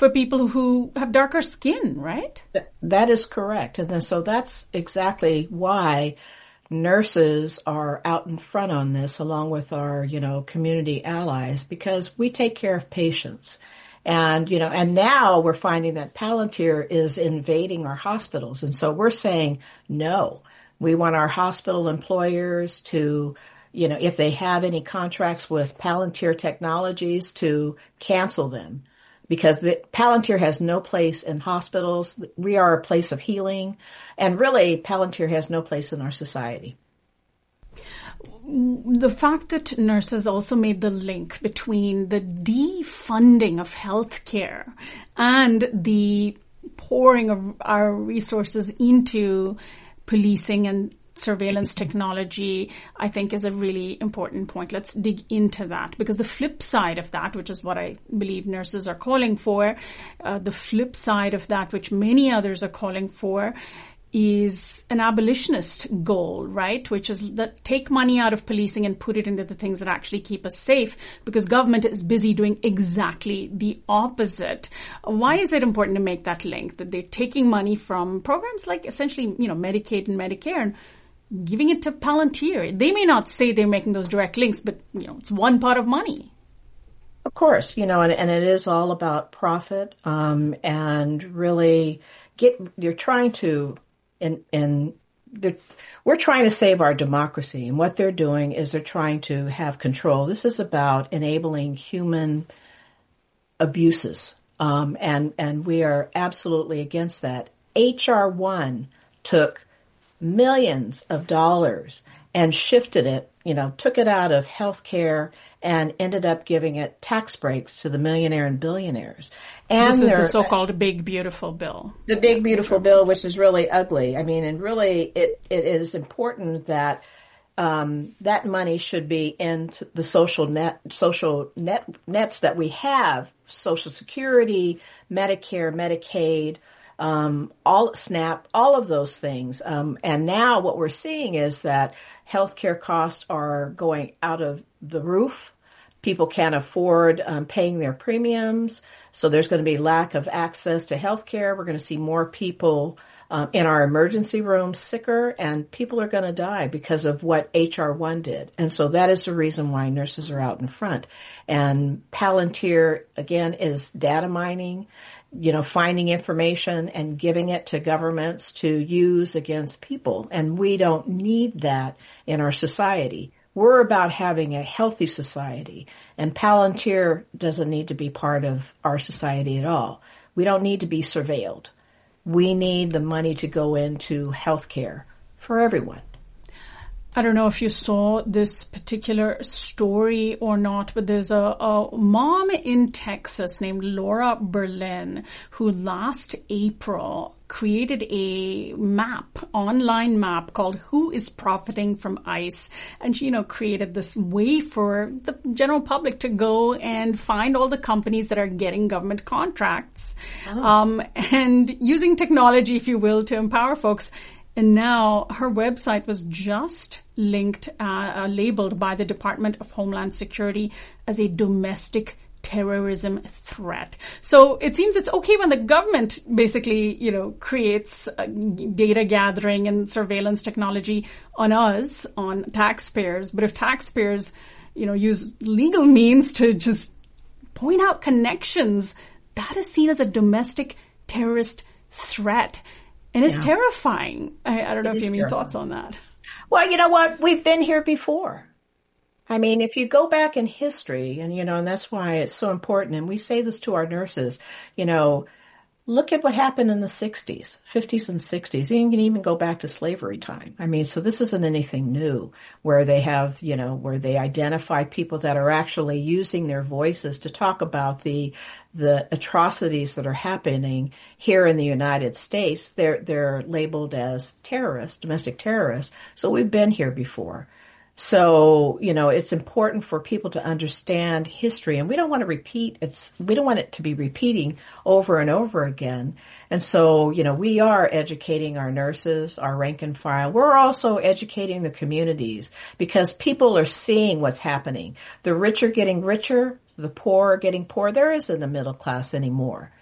for people who have darker skin, right? That is correct. And then, so that's exactly why nurses are out in front on this, along with our, community allies, because we take care of patients. And, and now we're finding that Palantir is invading our hospitals. And so we're saying, no, we want our hospital employers to, if they have any contracts with Palantir Technologies, to cancel them. Because Palantir has no place in hospitals. We are a place of healing. And really, Palantir has no place in our society. The fact that nurses also made the link between the defunding of healthcare and the pouring of our resources into policing and surveillance technology, I think, is a really important point. Let's dig into that, because the flip side of that, which is what I believe nurses are calling for, the flip side of that, which many others are calling for, is an abolitionist goal, right? Which is that take money out of policing and put it into the things that actually keep us safe, because government is busy doing exactly the opposite. Why is it important to make that link, that they're taking money from programs like essentially, Medicaid and Medicare and giving it to Palantir? They may not say they're making those direct links, but, it's one pot of money. Of course, and it is all about profit, and really you're trying to, we're trying to save our democracy, and what they're doing is they're trying to have control. This is about enabling human abuses, and we are absolutely against that. HR 1 took millions of dollars and shifted it, took it out of healthcare and ended up giving it tax breaks to the millionaire and billionaires. And this is the so-called Big Beautiful Bill. The Big Beautiful Bill, which is really ugly. I mean, and really it is important that that money should be in the social nets that we have: Social Security, Medicare, Medicaid, all SNAP, all of those things. And now what we're seeing is that healthcare costs are going out of the roof. People can't afford paying their premiums. So there's going to be lack of access to healthcare. We're going to see more people in our emergency rooms sicker, and people are going to die because of what HR 1 did. And so that is the reason why nurses are out in front. And Palantir, again, is data mining, finding information and giving it to governments to use against people. And we don't need that in our society. We're about having a healthy society, and Palantir doesn't need to be part of our society at all. We don't need to be surveilled. We need the money to go into healthcare for everyone. I don't know if you saw this particular story or not, but there's a mom in Texas named Laura Berlin who last April created a online map called Who is Profiting from ICE? And she, created this way for the general public to go and find all the companies that are getting government contracts, and using technology, if you will, to empower folks. And now her website was just linked, labeled by the Department of Homeland Security as a domestic terrorism threat. So it seems it's okay when the government basically, creates data gathering and surveillance technology on us, on taxpayers. But if taxpayers, use legal means to just point out connections, that is seen as a domestic terrorist threat. And it's terrifying. I don't know if you have any thoughts on that. Well, you know what? We've been here before. I mean, if you go back in history, and, and that's why it's so important, and we say this to our nurses, look at what happened in the 60s, 50s and 60s. You can even go back to slavery time. I mean, so this isn't anything new where they have, where they identify people that are actually using their voices to talk about the atrocities that are happening here in the United States. They're labeled as terrorists, domestic terrorists. So we've been here before. So, it's important for people to understand history, and we don't want to we don't want it to be repeating over and over again. And so, we are educating our nurses, our rank and file. We're also educating the communities because people are seeing what's happening. The rich are getting richer, the poor are getting poor. There isn't a middle class anymore.